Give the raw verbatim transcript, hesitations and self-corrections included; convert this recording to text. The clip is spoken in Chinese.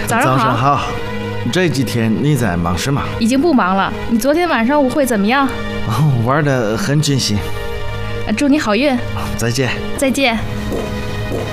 早上好。 早上好。这几天你在忙什么？ 已经不忙了。你昨天晚上舞会怎么样？ 哦，玩得很尽兴。 祝你好运。 再见。 再见。